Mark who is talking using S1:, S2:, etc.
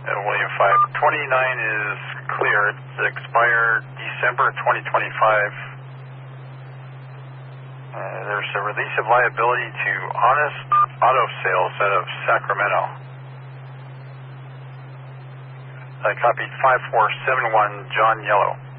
S1: William 5. 29 is cleared. It's expired December 2025. There's a release of liability to Honest Auto Sales out of Sacramento. I copied 5471 John Yellow.